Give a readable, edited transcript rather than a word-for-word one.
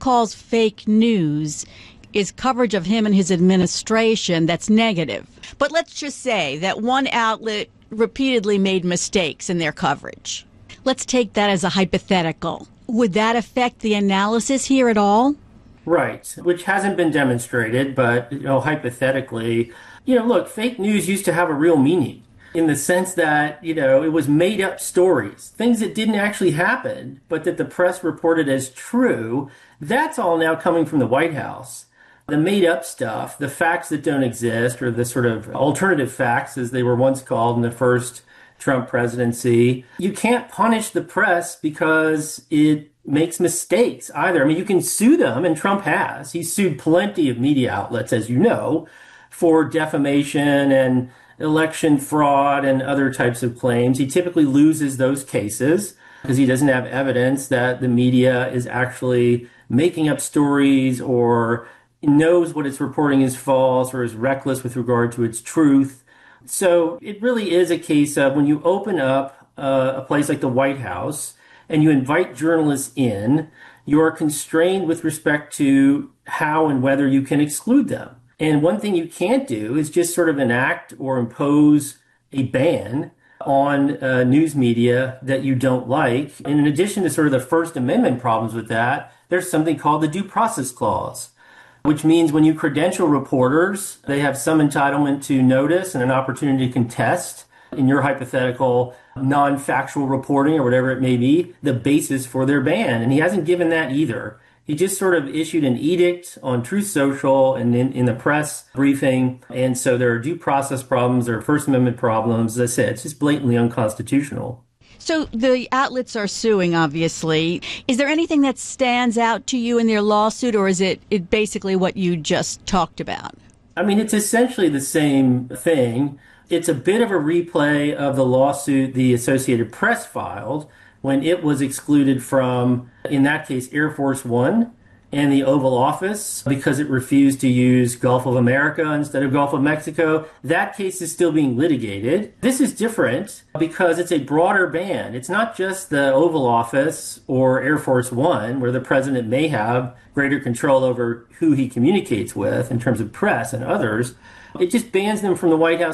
calls fake news is coverage of him and his administration that's negative. But let's just say that one outlet repeatedly made mistakes in their coverage. Let's take that as a hypothetical. Would that affect the analysis here at all? Right, which hasn't been demonstrated, but hypothetically, look, fake news used to have a real meaning in the sense that, it was made up stories, things that didn't actually happen, but that the press reported as true. That's all now coming from the White House. The made up stuff, the facts that don't exist, or the sort of alternative facts, as they were once called in the first Trump presidency, you can't punish the press because it makes mistakes either. I mean, you can sue them, and Trump has. He's sued plenty of media outlets, as you know, for defamation and election fraud and other types of claims. He typically loses those cases because he doesn't have evidence that the media is actually making up stories or knows what it's reporting is false or is reckless with regard to its truth. So it really is a case of when you open up a place like the White House and you invite journalists in, you're constrained with respect to how and whether you can exclude them. And one thing you can't do is just sort of enact or impose a ban on news media that you don't like. And in addition to sort of the First Amendment problems with that, there's something called the Due Process Clause, which means when you credential reporters, they have some entitlement to notice and an opportunity to contest, in your hypothetical, non-factual reporting or whatever it may be, the basis for their ban. And he hasn't given that either. He just sort of issued an edict on Truth Social and in the press briefing. And so there are due process problems, there are First Amendment problems. As I said, it's just blatantly unconstitutional. So the outlets are suing, obviously. Is there anything that stands out to you in their lawsuit, or is it basically what you just talked about? I mean, it's essentially the same thing. It's a bit of a replay of the lawsuit the Associated Press filed when it was excluded from, in that case, Air Force One and the Oval Office because it refused to use Gulf of America instead of Gulf of Mexico. That case is still being litigated. This is different because it's a broader ban. It's not just the Oval Office or Air Force One, where the president may have greater control over who he communicates with in terms of press and others. It just bans them from the White House